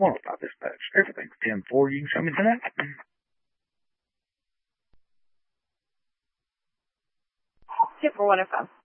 105 Dispatch. Everything's 10-4. You can show me tonight. 24105.